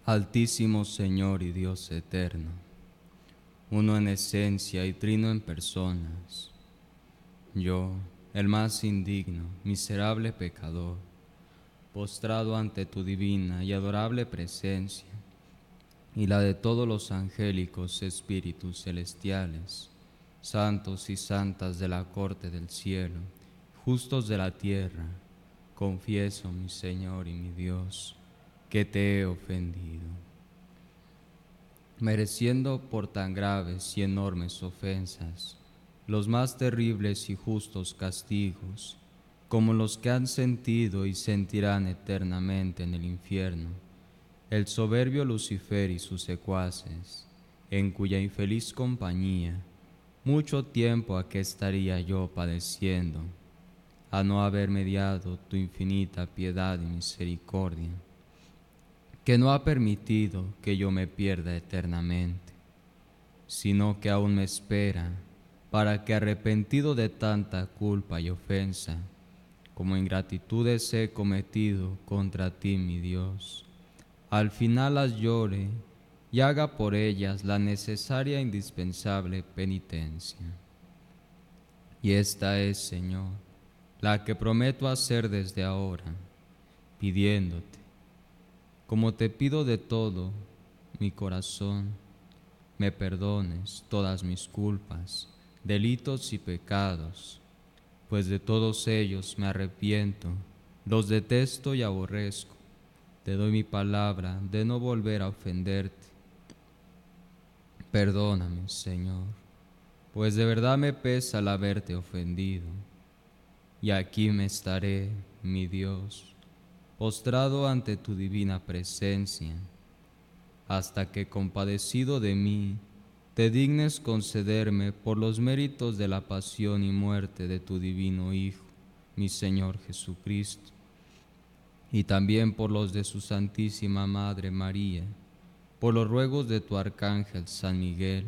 Altísimo Señor y Dios eterno, uno en esencia y trino en personas, yo, el más indigno, miserable pecador, postrado ante tu divina y adorable presencia, y la de todos los angélicos espíritus celestiales, santos y santas de la corte del cielo, justos de la tierra, confieso, mi Señor y mi Dios, que te he ofendido, mereciendo por tan graves y enormes ofensas los más terribles y justos castigos, como los que han sentido y sentirán eternamente en el infierno el soberbio Lucifer y sus secuaces, en cuya infeliz compañía mucho tiempo aquí estaría yo padeciendo, a no haber mediado tu infinita piedad y misericordia, que no ha permitido que yo me pierda eternamente, sino que aún me espera para que, arrepentido de tanta culpa y ofensa, como ingratitudes he cometido contra ti, mi Dios, al final las llore y haga por ellas la necesaria e indispensable penitencia. Y esta es, Señor, la que prometo hacer desde ahora, pidiéndote, como te pido de todo mi corazón, me perdones todas mis culpas, delitos y pecados, pues de todos ellos me arrepiento, los detesto y aborrezco. Te doy mi palabra de no volver a ofenderte. Perdóname, Señor, pues de verdad me pesa el haberte ofendido. Y aquí me estaré, mi Dios, postrado ante tu divina presencia, hasta que, compadecido de mí, te dignes concederme por los méritos de la pasión y muerte de tu divino Hijo, mi Señor Jesucristo, y también por los de su Santísima Madre María, por los ruegos de tu Arcángel San Miguel,